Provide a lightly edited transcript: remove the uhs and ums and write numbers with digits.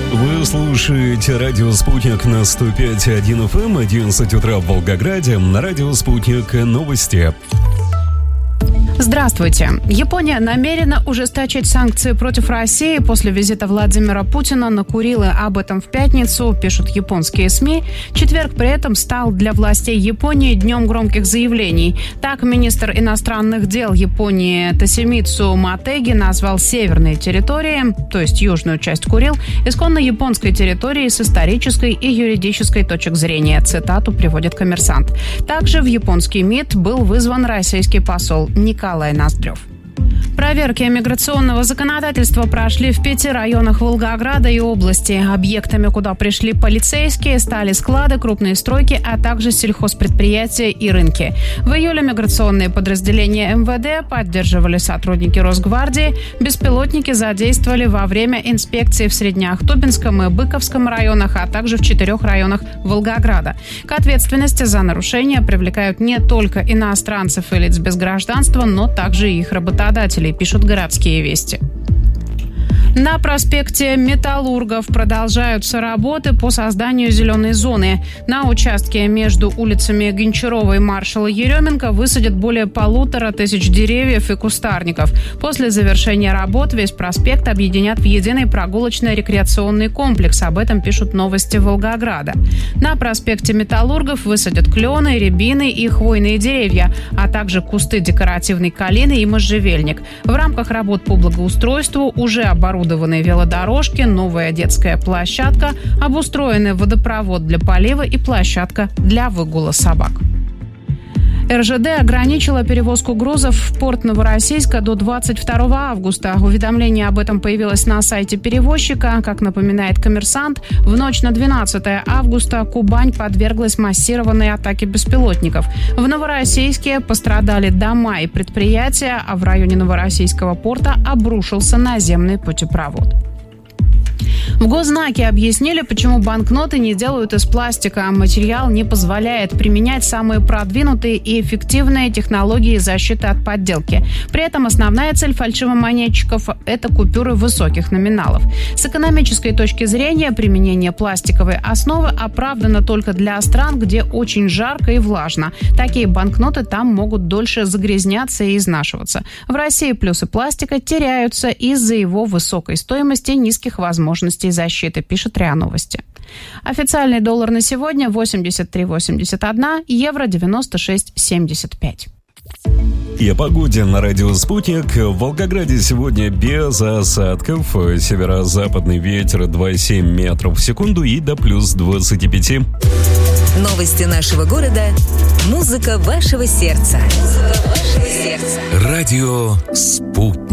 Вы слушаете радио «Спутник» на 105.1 FM, 11 утра в Волгограде. На радио «Спутник» новости. Здравствуйте. Япония намерена ужесточить санкции против России после визита Владимира Путина на Курилы. Об этом в пятницу пишут японские СМИ. Четверг при этом стал для властей Японии днем громких заявлений. Так, министр иностранных дел Японии Тосимицу Матеги назвал северные территории, то есть южную часть Курил, исконно японской территорией с исторической и юридической точек зрения. Цитату приводит «Коммерсант». Также в японский МИД был вызван российский посол Николай Ноздрев. Проверки миграционного законодательства прошли в 5 районах Волгограда и области. Объектами, куда пришли полицейские, стали склады, крупные стройки, а также сельхозпредприятия и рынки. В июле миграционные подразделения МВД поддерживали сотрудники Росгвардии. Беспилотники задействовали во время инспекции в Среднеахтубинском и Быковском районах, а также в 4 районах Волгограда. К ответственности за нарушения привлекают не только иностранцев и лиц без гражданства, но также и их работодателей, пишут «Городские вести». На проспекте Металлургов продолжаются работы по созданию зеленой зоны. На участке между улицами Гончарова и маршала Еременко высадят более 1500 деревьев и кустарников. После завершения работ весь проспект объединят в единый прогулочно-рекреационный комплекс. Об этом пишут «Новости Волгограда». На проспекте Металлургов высадят клены, рябины и хвойные деревья, а также кусты декоративной калины и можжевельник. В рамках работ по благоустройству уже оборудованы велодорожки, новая детская площадка, обустроенный водопровод для полива и площадка для выгула собак. РЖД ограничила перевозку грузов в порт Новороссийска до 22 августа. Уведомление об этом появилось на сайте перевозчика. Как напоминает «Коммерсант», в ночь на 12 августа Кубань подверглась массированной атаке беспилотников. В Новороссийске пострадали дома и предприятия, а в районе Новороссийского порта обрушился наземный путепровод. В Госзнаке объяснили, почему банкноты не делают из пластика. Материал не позволяет применять самые продвинутые и эффективные технологии защиты от подделки. При этом основная цель фальшивомонетчиков – это купюры высоких номиналов. С экономической точки зрения применение пластиковой основы оправдано только для стран, где очень жарко и влажно. Такие банкноты там могут дольше загрязняться и изнашиваться. В России плюсы пластика теряются из-за его высокой стоимости и низких возможностей защиты, пишет РИА Новости. Официальный доллар на сегодня 83,81, евро 96,75. И о погоде на радио «Спутник». В Волгограде сегодня без осадков. Северо-западный ветер 2,7 метров в секунду и до плюс 25. Новости нашего города. Музыка вашего сердца. Радио «Спутник».